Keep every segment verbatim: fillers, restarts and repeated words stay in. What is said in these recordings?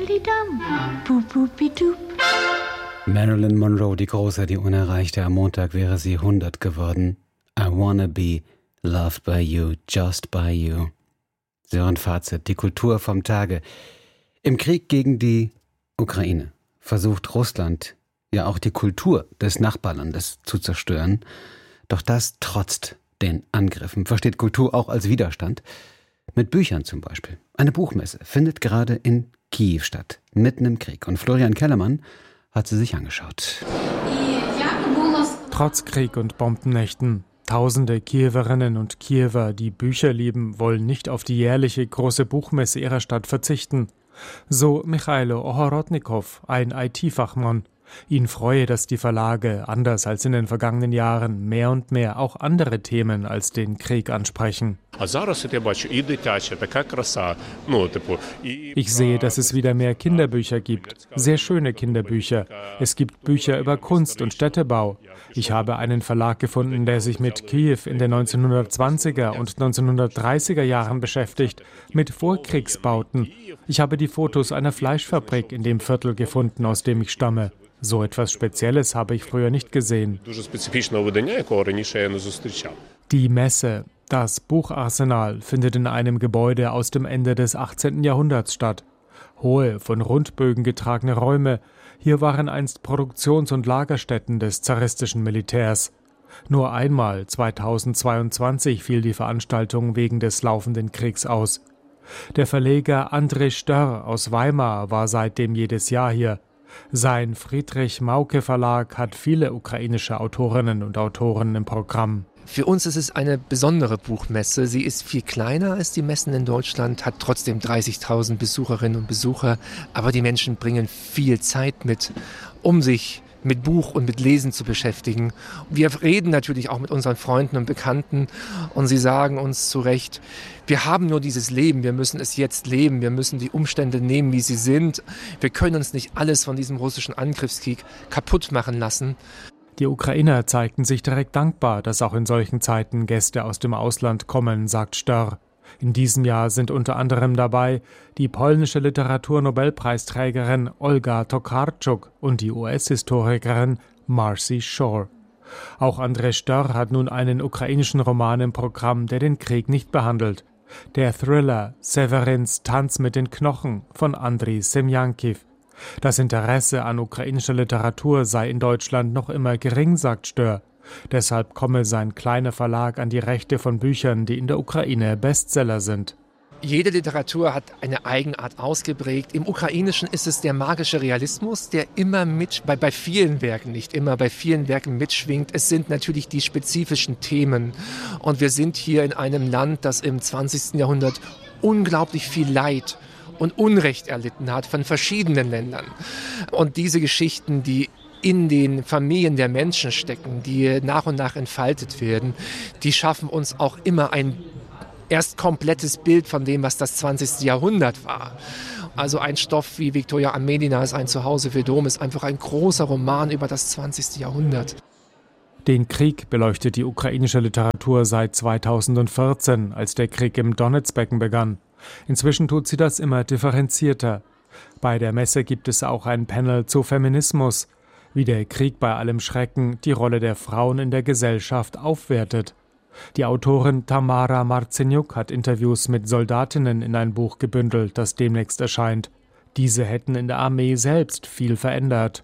Diddly-dum, boop-boop-bi-doop. Marilyn Monroe, die Große, die Unerreichte. Am Montag wäre sie hundert geworden. I wanna be loved by you, just by you. Sören Fazit, die Kultur vom Tage. Im Krieg gegen die Ukraine versucht Russland ja auch die Kultur des Nachbarlandes zu zerstören. Doch das trotzt den Angriffen. Versteht Kultur auch als Widerstand? Mit Büchern zum Beispiel. Eine Buchmesse findet gerade in Kiew statt, mitten im Krieg. Und Florian Kellermann hat sie sich angeschaut. Trotz Krieg und Bombennächten, tausende Kiewerinnen und Kiewer, die Bücher lieben, wollen nicht auf die jährliche große Buchmesse ihrer Stadt verzichten. So Michailo Ohorodnikow, ein I T-Fachmann. Ihn freue, dass die Verlage, anders als in den vergangenen Jahren, mehr und mehr auch andere Themen als den Krieg ansprechen. Ich sehe, dass es wieder mehr Kinderbücher gibt, sehr schöne Kinderbücher. Es gibt Bücher über Kunst und Städtebau. Ich habe einen Verlag gefunden, der sich mit Kiew in den neunzehnhundertzwanziger und neunzehnhundertdreißiger Jahren beschäftigt, mit Vorkriegsbauten. Ich habe die Fotos einer Fleischfabrik in dem Viertel gefunden, aus dem ich stamme. So etwas Spezielles habe ich früher nicht gesehen. Die Messe, das Bucharsenal, findet in einem Gebäude aus dem Ende des achtzehnten Jahrhunderts statt. Hohe, von Rundbögen getragene Räume. Hier waren einst Produktions- und Lagerstätten des zaristischen Militärs. Nur einmal, zweitausendzweiundzwanzig, fiel die Veranstaltung wegen des laufenden Kriegs aus. Der Verleger André Störr aus Weimar war seitdem jedes Jahr hier. Sein Friedrich-Mauke-Verlag hat viele ukrainische Autorinnen und Autoren im Programm. Für uns ist es eine besondere Buchmesse. Sie ist viel kleiner als die Messen in Deutschland, hat trotzdem dreißigtausend Besucherinnen und Besucher. Aber die Menschen bringen viel Zeit mit, um sich mit Buch und mit Lesen zu beschäftigen. Wir reden natürlich auch mit unseren Freunden und Bekannten und sie sagen uns zu Recht, wir haben nur dieses Leben, wir müssen es jetzt leben, wir müssen die Umstände nehmen, wie sie sind. Wir können uns nicht alles von diesem russischen Angriffskrieg kaputt machen lassen. Die Ukrainer zeigten sich direkt dankbar, dass auch in solchen Zeiten Gäste aus dem Ausland kommen, sagt Störr. In diesem Jahr sind unter anderem dabei die polnische Literaturnobelpreisträgerin Olga Tokarczuk und die U S-Historikerin Marcy Shore. Auch André Störr hat nun einen ukrainischen Roman im Programm, der den Krieg nicht behandelt. Der Thriller Severins Tanz mit den Knochen von Andriy Semjankiv. Das Interesse an ukrainischer Literatur sei in Deutschland noch immer gering, sagt Störr. Deshalb komme sein kleiner Verlag an die Rechte von Büchern, die in der Ukraine Bestseller sind. Jede Literatur hat eine Eigenart ausgeprägt. Im Ukrainischen ist es der magische Realismus, der immer mit, bei, bei vielen Werken, nicht immer, bei vielen Werken mitschwingt. Es sind natürlich die spezifischen Themen. Und wir sind hier in einem Land, das im zwanzigsten Jahrhundert unglaublich viel Leid und Unrecht erlitten hat von verschiedenen Ländern. Und diese Geschichten, die in den Familien der Menschen stecken, die nach und nach entfaltet werden, die schaffen uns auch immer ein erst komplettes Bild von dem, was das zwanzigste Jahrhundert war. Also ein Stoff wie Viktoria Amelinas Ein Zuhause für Dom ist einfach ein großer Roman über das zwanzigste Jahrhundert. Den Krieg beleuchtet die ukrainische Literatur seit zweitausendvierzehn, als der Krieg im Donetsbecken begann. Inzwischen tut sie das immer differenzierter. Bei der Messe gibt es auch ein Panel zu Feminismus, wie der Krieg bei allem Schrecken die Rolle der Frauen in der Gesellschaft aufwertet. Die Autorin Tamara Marceniuk hat Interviews mit Soldatinnen in ein Buch gebündelt, das demnächst erscheint. Diese hätten in der Armee selbst viel verändert.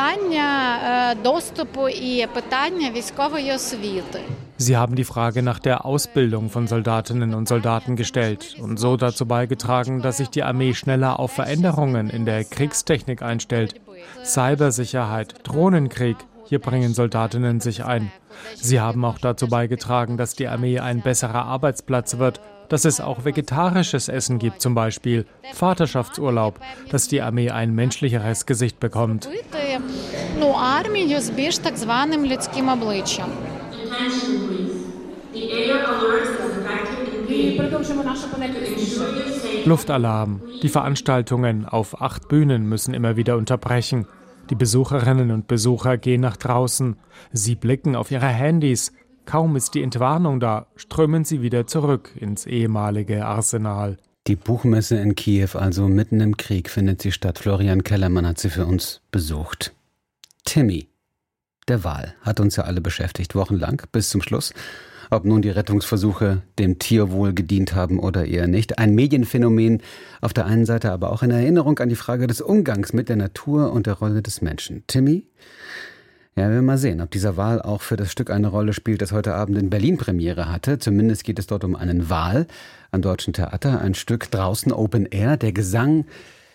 Sie haben die Frage nach der Ausbildung von Soldatinnen und Soldaten gestellt und so dazu beigetragen, dass sich die Armee schneller auf Veränderungen in der Kriegstechnik einstellt. Cybersicherheit, Drohnenkrieg, hier bringen Soldatinnen sich ein. Sie haben auch dazu beigetragen, dass die Armee ein besserer Arbeitsplatz wird, dass es auch vegetarisches Essen gibt zum Beispiel, Vaterschaftsurlaub, dass die Armee ein menschlicheres Gesicht bekommt. Luftalarm. Die Veranstaltungen auf acht Bühnen müssen immer wieder unterbrechen. Die Besucherinnen und Besucher gehen nach draußen. Sie blicken auf ihre Handys. Kaum ist die Entwarnung da, strömen sie wieder zurück ins ehemalige Arsenal. Die Buchmesse in Kiew, also mitten im Krieg, findet sie statt. Florian Kellermann hat sie für uns besucht. Timmy, der Wal, hat uns ja alle beschäftigt, wochenlang, bis zum Schluss. Ob nun die Rettungsversuche dem Tierwohl gedient haben oder eher nicht. Ein Medienphänomen auf der einen Seite, aber auch eine Erinnerung an die Frage des Umgangs mit der Natur und der Rolle des Menschen. Timmy? Ja, wir werden mal sehen, ob dieser Wal auch für das Stück eine Rolle spielt, das heute Abend in Berlin Premiere hatte. Zumindest geht es dort um einen Wal am Deutschen Theater. Ein Stück draußen Open Air, der Gesang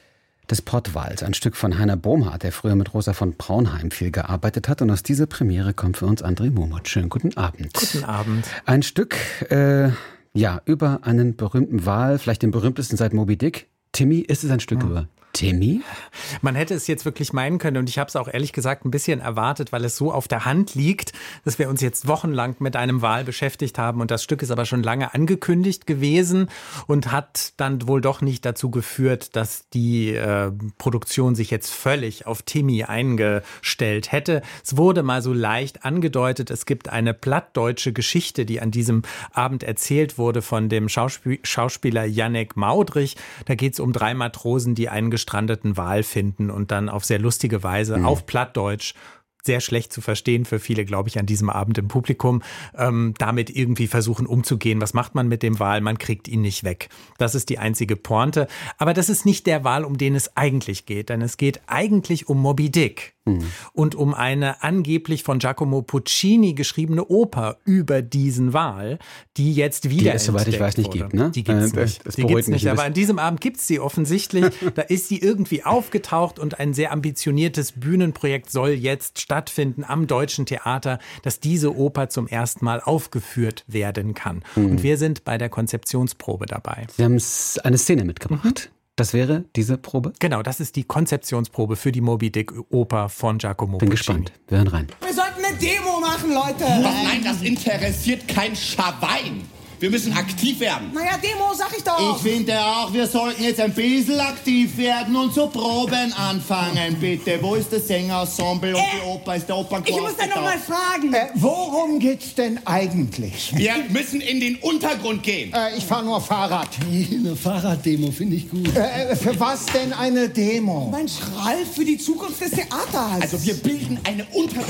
des Pottwals. Ein Stück von Heiner Bomhard, der früher mit Rosa von Braunheim viel gearbeitet hat. Und aus dieser Premiere kommt für uns André Momot. Schönen guten Abend. Guten Abend. Ein Stück, äh, ja, über einen berühmten Wal, vielleicht den berühmtesten seit Moby Dick. Timmy, ist es ein Stück hm. über Timmy? Man hätte es jetzt wirklich meinen können und ich habe es auch ehrlich gesagt ein bisschen erwartet, weil es so auf der Hand liegt, dass wir uns jetzt wochenlang mit einem Wal beschäftigt haben und das Stück ist aber schon lange angekündigt gewesen und hat dann wohl doch nicht dazu geführt, dass die äh, Produktion sich jetzt völlig auf Timmy eingestellt hätte. Es wurde mal so leicht angedeutet, es gibt eine plattdeutsche Geschichte, die an diesem Abend erzählt wurde von dem Schauspiel- Schauspieler Jannek Maudrich. Da geht es um drei Matrosen, die einen gestrandeten Wal finden und dann auf sehr lustige Weise mhm. auf Plattdeutsch, sehr schlecht zu verstehen für viele, glaube ich, an diesem Abend im Publikum, ähm, damit irgendwie versuchen umzugehen. Was macht man mit dem Wal? Man kriegt ihn nicht weg. Das ist die einzige Pointe. Aber das ist nicht der Wal, um den es eigentlich geht, denn es geht eigentlich um Moby Dick. Mhm. Und um eine angeblich von Giacomo Puccini geschriebene Oper über diesen Wal, die jetzt wieder die es, soweit ich weiß, nicht wurde. gibt, ne? Die gibt's äh, nicht. Das die gibt's nicht. nicht. Aber an diesem Abend gibt's sie offensichtlich. Da ist sie irgendwie aufgetaucht und ein sehr ambitioniertes Bühnenprojekt soll jetzt stattfinden am Deutschen Theater, dass diese Oper zum ersten Mal aufgeführt werden kann. Mhm. Und wir sind bei der Konzeptionsprobe dabei. Sie haben eine Szene mitgebracht. Mhm. Das wäre diese Probe? Genau, das ist die Konzeptionsprobe für die Moby Dick Oper von Giacomo Bin Puccini. gespannt. Wir hören rein. Wir sollten eine Demo machen, Leute. Ach nein, das interessiert kein Schawein. Wir müssen aktiv werden. Naja, Demo, sag ich doch. Ich finde auch, wir sollten jetzt ein bisschen aktiv werden und zu Proben anfangen, bitte. Wo ist das Sängerensemble und äh, die Oper? Ist der Opernchor? Ich muss da noch mal fragen. Äh, worum geht's denn eigentlich? Wir müssen in den Untergrund gehen. Äh, ich fahre nur Fahrrad. Eine Fahrraddemo finde ich gut. Äh, für was denn eine Demo? Mensch, Ralf, für die Zukunft des Theaters. Also wir bilden eine Untergrund...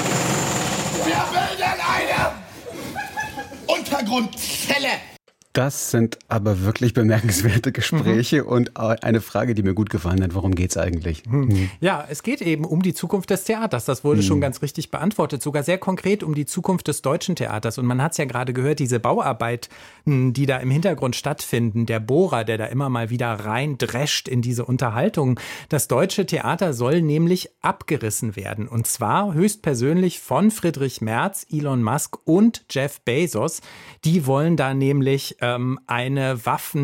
Wir bilden eine... Untergrundzelle. Das sind aber wirklich bemerkenswerte Gespräche mhm. und eine Frage, die mir gut gefallen hat. Worum geht's eigentlich? Mhm. Ja, es geht eben um die Zukunft des Theaters. Das wurde mhm. schon ganz richtig beantwortet. Sogar sehr konkret um die Zukunft des Deutschen Theaters. Und man hat es ja gerade gehört, diese Bauarbeiten, die da im Hintergrund stattfinden, der Bohrer, der da immer mal wieder reindrescht in diese Unterhaltung. Das Deutsche Theater soll nämlich abgerissen werden. Und zwar höchstpersönlich von Friedrich Merz, Elon Musk und Jeff Bezos. Die wollen da nämlich eine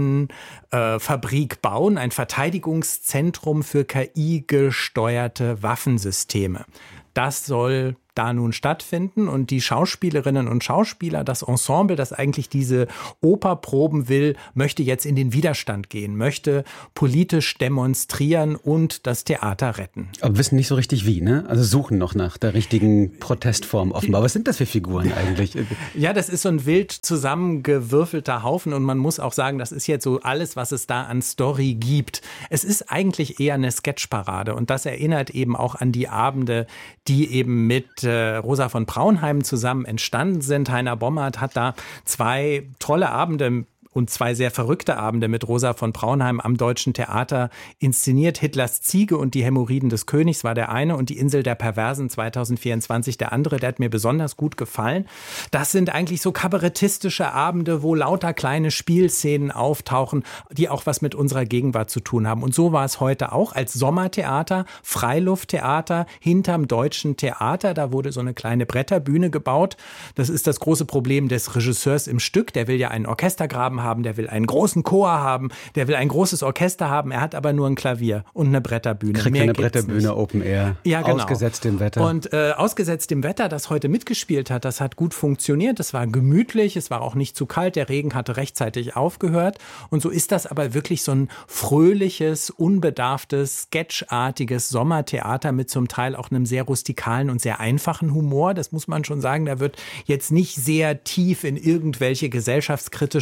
Waffenfabrik äh, bauen, ein Verteidigungszentrum für K I-gesteuerte Waffensysteme. Das soll da nun stattfinden und die Schauspielerinnen und Schauspieler, das Ensemble, das eigentlich diese Oper proben will, möchte jetzt in den Widerstand gehen, möchte politisch demonstrieren und das Theater retten. Aber wissen nicht so richtig wie, ne? Also suchen noch nach der richtigen Protestform offenbar. Was sind das für Figuren eigentlich? Ja, das ist so ein wild zusammengewürfelter Haufen und man muss auch sagen, das ist jetzt so alles, was es da an Story gibt. Es ist eigentlich eher eine Sketchparade und das erinnert eben auch an die Abende, die eben mit Rosa von Braunheim zusammen entstanden sind. Heiner Bomhard hat da zwei tolle Abende und zwei sehr verrückte Abende mit Rosa von Braunheim am Deutschen Theater inszeniert. Hitlers Ziege und die Hämorrhoiden des Königs war der eine und die Insel der Perversen zwanzig vierundzwanzig der andere. Der hat mir besonders gut gefallen. Das sind eigentlich so kabarettistische Abende, wo lauter kleine Spielszenen auftauchen, die auch was mit unserer Gegenwart zu tun haben. Und so war es heute auch als Sommertheater, Freilufttheater hinterm Deutschen Theater. Da wurde so eine kleine Bretterbühne gebaut. Das ist das große Problem des Regisseurs im Stück. Der will ja einen Orchestergraben haben, der will einen großen Chor haben, der will ein großes Orchester haben, er hat aber nur ein Klavier und eine Bretterbühne. Kriegt Mehr eine gibt's Bretterbühne, nicht. Open Air, ja, genau. Ausgesetzt dem Wetter. Und äh, ausgesetzt dem Wetter, das heute mitgespielt hat, das hat gut funktioniert, das war gemütlich, es war auch nicht zu kalt, der Regen hatte rechtzeitig aufgehört und so ist das aber wirklich so ein fröhliches, unbedarftes, sketchartiges Sommertheater mit zum Teil auch einem sehr rustikalen und sehr einfachen Humor, das muss man schon sagen, da wird jetzt nicht sehr tief in irgendwelche gesellschaftskritischen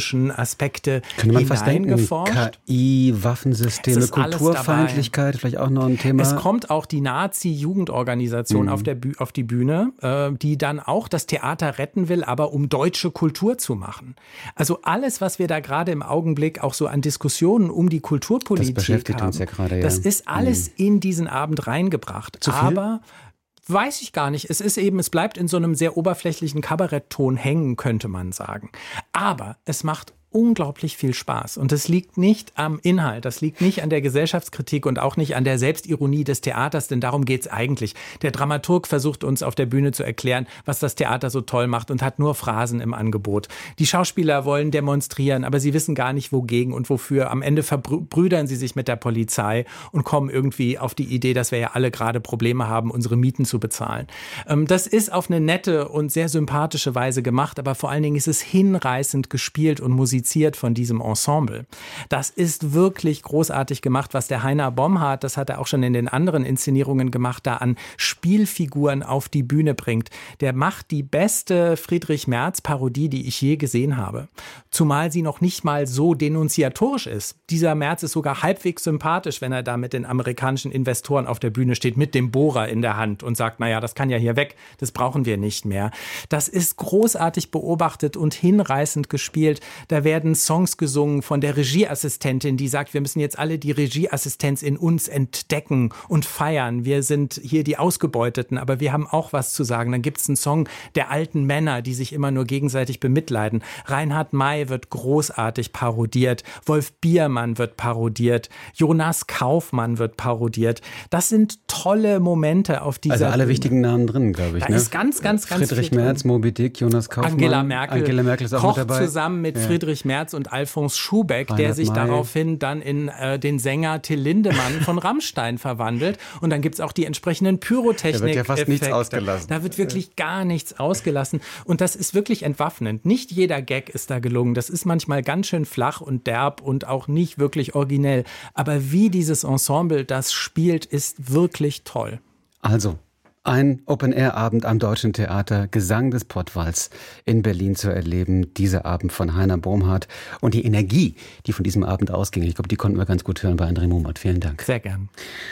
Aspekte Könnte man fast denken, hineingeforscht. K I, Waffensysteme, Kulturfeindlichkeit, vielleicht auch noch ein Thema. Es kommt auch die Nazi-Jugendorganisation Mhm. auf, der Bü- auf die Bühne, äh, die dann auch das Theater retten will, aber um deutsche Kultur zu machen. Also alles, was wir da gerade im Augenblick auch so an Diskussionen um die Kulturpolitik Das beschäftigt haben, uns ja gerade, ja. das ist alles Mhm. in diesen Abend reingebracht. Zu viel? Aber weiß ich gar nicht. Es ist eben, es bleibt in so einem sehr oberflächlichen Kabarettton hängen, könnte man sagen. Aber es macht unglaublich viel Spaß. Und das liegt nicht am Inhalt, das liegt nicht an der Gesellschaftskritik und auch nicht an der Selbstironie des Theaters, denn darum geht's eigentlich. Der Dramaturg versucht uns auf der Bühne zu erklären, was das Theater so toll macht und hat nur Phrasen im Angebot. Die Schauspieler wollen demonstrieren, aber sie wissen gar nicht, wogegen und wofür. Am Ende verbrüdern sie sich mit der Polizei und kommen irgendwie auf die Idee, dass wir ja alle gerade Probleme haben, unsere Mieten zu bezahlen. Ähm, das ist auf eine nette und sehr sympathische Weise gemacht, aber vor allen Dingen ist es hinreißend gespielt und musiziert von diesem Ensemble. Das ist wirklich großartig gemacht, was der Heiner Bomhardt, das hat er auch schon in den anderen Inszenierungen gemacht, da an Spielfiguren auf die Bühne bringt. Der macht die beste Friedrich-Merz-Parodie, die ich je gesehen habe. Zumal sie noch nicht mal so denunziatorisch ist. Dieser Merz ist sogar halbwegs sympathisch, wenn er da mit den amerikanischen Investoren auf der Bühne steht, mit dem Bohrer in der Hand und sagt, naja, das kann ja hier weg, das brauchen wir nicht mehr. Das ist großartig beobachtet und hinreißend gespielt. Da werden Songs gesungen von der Regieassistentin, die sagt, wir müssen jetzt alle die Regieassistenz in uns entdecken und feiern. Wir sind hier die Ausgebeuteten, aber wir haben auch was zu sagen. Dann gibt es einen Song der alten Männer, die sich immer nur gegenseitig bemitleiden. Reinhard May wird großartig parodiert. Wolf Biermann wird parodiert. Jonas Kaufmann wird parodiert. Das sind tolle Momente auf dieser Also alle Bühne. wichtigen Namen drin, glaube ich. Da ne? ist ganz, ganz, ganz Friedrich viel drin. Merz, Moby Dick, Jonas Kaufmann. Angela Merkel, Angela Merkel ist auch kocht mit dabei. zusammen mit Ja. Friedrich Merz und Alfons Schubeck, der Reinhard sich May. daraufhin dann in äh, den Sänger Till Lindemann von Rammstein verwandelt. Und dann gibt's auch die entsprechenden Pyrotechnik. Da wird ja fast nichts Effekte. ausgelassen. Da wird wirklich gar nichts ausgelassen. Und das ist wirklich entwaffnend. Nicht jeder Gag ist da gelungen. Das ist manchmal ganz schön flach und derb und auch nicht wirklich originell. Aber wie dieses Ensemble das spielt, ist wirklich toll. Also, ein Open-Air-Abend am Deutschen Theater, Gesang des Pottwals in Berlin zu erleben. Dieser Abend von Heiner Bomhardt und die Energie, die von diesem Abend ausging. Ich glaube, die konnten wir ganz gut hören bei André Mummert. Vielen Dank. Sehr gern.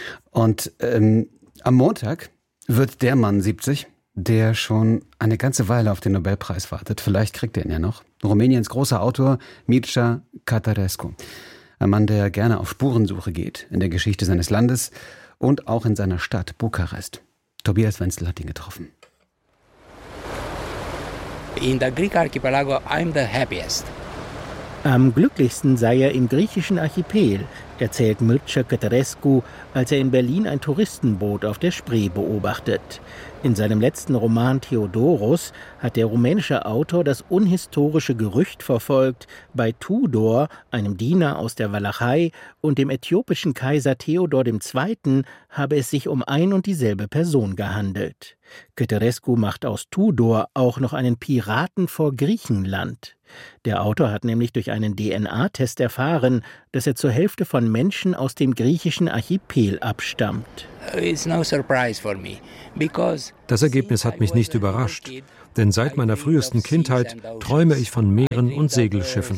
Und ähm, am Montag wird der Mann siebzig, der schon eine ganze Weile auf den Nobelpreis wartet. Vielleicht kriegt er ihn ja noch. Rumäniens großer Autor Mircea Cătărescu. Ein Mann, der gerne auf Spurensuche geht in der Geschichte seines Landes und auch in seiner Stadt Bukarest. Tobias Wenzel hat ihn getroffen. In the Greek archipelago, I'm the happiest. Am glücklichsten sei er im griechischen Archipel, erzählt Mircea Cătărescu, als er in Berlin ein Touristenboot auf der Spree beobachtet. In seinem letzten Roman Theodorus hat der rumänische Autor das unhistorische Gerücht verfolgt, bei Tudor, einem Diener aus der Walachei, und dem äthiopischen Kaiser Theodor der Zweite. habe es sich um ein und dieselbe Person gehandelt. Cătărescu macht aus Tudor auch noch einen Piraten vor Griechenland. Der Autor hat nämlich durch einen D N A-Test erfahren, dass er zur Hälfte von Menschen aus dem griechischen Archipel abstammt. Das Ergebnis hat mich nicht überrascht, denn seit meiner frühesten Kindheit träume ich von Meeren und Segelschiffen.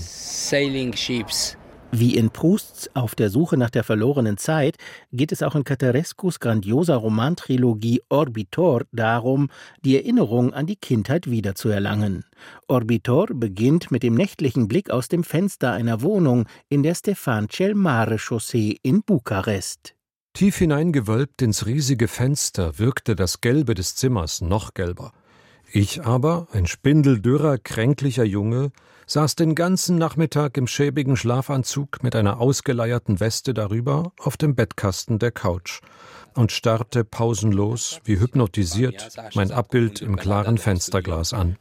Wie in Prousts Auf der Suche nach der verlorenen Zeit geht es auch in Cătărescus grandioser Romantrilogie Orbitor darum, die Erinnerung an die Kindheit wiederzuerlangen. Orbitor beginnt mit dem nächtlichen Blick aus dem Fenster einer Wohnung in der Stefan cel Mare Chaussee in Bukarest. Tief hineingewölbt ins riesige Fenster wirkte das Gelbe des Zimmers noch gelber. Ich aber, ein spindeldürrer, kränklicher Junge, saß den ganzen Nachmittag im schäbigen Schlafanzug mit einer ausgeleierten Weste darüber auf dem Bettkasten der Couch und starrte pausenlos, wie hypnotisiert, mein Abbild im klaren Fensterglas an.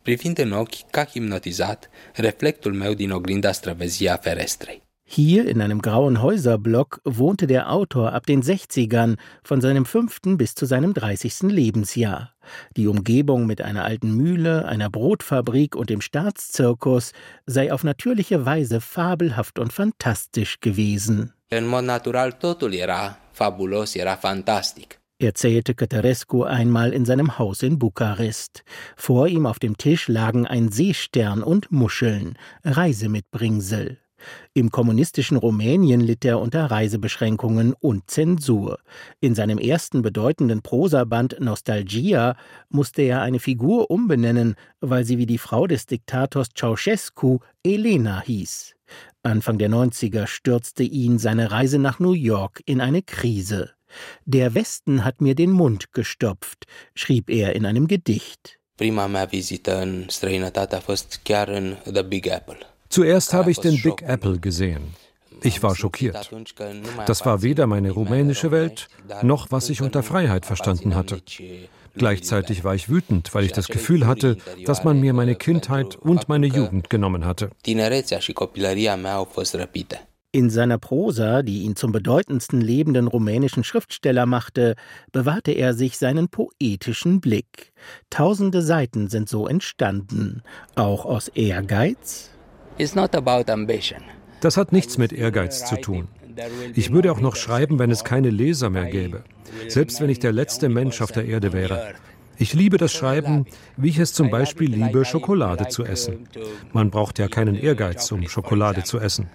Hier in einem grauen Häuserblock wohnte der Autor ab den sechzigern, von seinem fünften bis zu seinem dreißigsten Lebensjahr. Die Umgebung mit einer alten Mühle, einer Brotfabrik und dem Staatszirkus sei auf natürliche Weise fabelhaft und fantastisch gewesen. erzählte Cătărescu einmal in seinem Haus in Bukarest. Vor ihm auf dem Tisch lagen ein Seestern und Muscheln, Reisemitbringsel. Im kommunistischen Rumänien litt er unter Reisebeschränkungen und Zensur. In seinem ersten bedeutenden Prosaband Nostalgia musste er eine Figur umbenennen, weil sie wie die Frau des Diktators Ceausescu Elena hieß. Anfang der neunziger stürzte ihn seine Reise nach New York in eine Krise. Der Westen hat mir den Mund gestopft, schrieb er in einem Gedicht. Prima mea vizită în străinătate a fost chiar în The Big Apple. Zuerst habe ich den Big Apple gesehen. Ich war schockiert. Das war weder meine rumänische Welt, noch was ich unter Freiheit verstanden hatte. Gleichzeitig war ich wütend, weil ich das Gefühl hatte, dass man mir meine Kindheit und meine Jugend genommen hatte. In seiner Prosa, die ihn zum bedeutendsten lebenden rumänischen Schriftsteller machte, bewahrte er sich seinen poetischen Blick. Tausende Seiten sind so entstanden, auch aus Ehrgeiz. Das hat nichts mit Ehrgeiz zu tun. Ich würde auch noch schreiben, wenn es keine Leser mehr gäbe. Selbst wenn ich der letzte Mensch auf der Erde wäre. Ich liebe das Schreiben, wie ich es zum Beispiel liebe, Schokolade zu essen. Man braucht ja keinen Ehrgeiz, um Schokolade zu essen.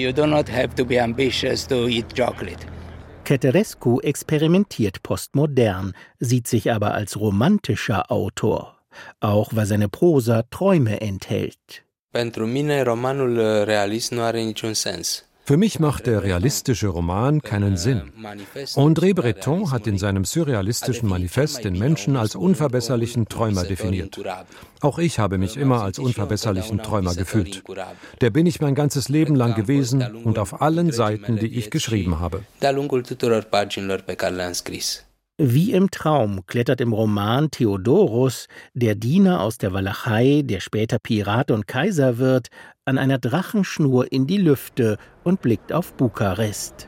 Cătărescu experimentiert postmodern, sieht sich aber als romantischer Autor. Auch weil seine Prosa Träume enthält. Für mich macht der realistische Roman keinen Sinn. André Breton hat in seinem surrealistischen Manifest den Menschen als unverbesserlichen Träumer definiert. Auch ich habe mich immer als unverbesserlichen Träumer gefühlt. Der bin ich mein ganzes Leben lang gewesen und auf allen Seiten, die ich geschrieben habe. Wie im Traum klettert im Roman Theodoros, der Diener aus der Walachei, der später Pirat und Kaiser wird, an einer Drachenschnur in die Lüfte und blickt auf Bukarest.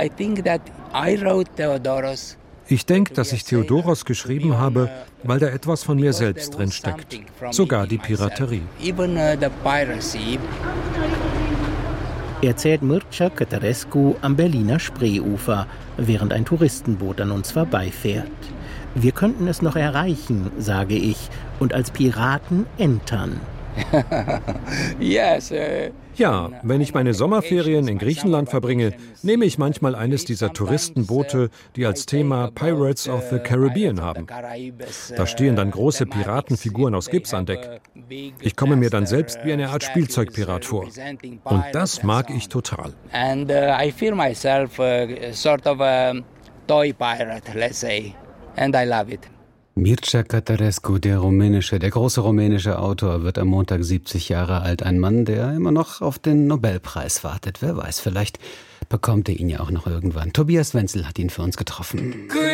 Ich denke, dass ich Theodoros geschrieben habe, weil da etwas von mir selbst drin steckt. Sogar die Piraterie. Erzählt Mircea Cătărescu am Berliner Spreeufer, während ein Touristenboot an uns vorbeifährt. Wir könnten es noch erreichen, sage ich, und als Piraten entern. Ja, wenn ich meine Sommerferien in Griechenland verbringe, nehme ich manchmal eines dieser Touristenboote, die als Thema Pirates of the Caribbean haben. Da stehen dann große Piratenfiguren aus Gips an Deck. Ich komme mir dann selbst wie eine Art Spielzeugpirat vor. Und das mag ich total. And uh, I feel myself uh, sort of a toy pirate, let's say. And I love it. Mircea Cătărescu, der rumänische, der große rumänische Autor, wird am Montag siebzig Jahre alt. Ein Mann, der immer noch auf den Nobelpreis wartet. Wer weiß, vielleicht bekommt er ihn ja auch noch irgendwann. Tobias Wenzel hat ihn für uns getroffen.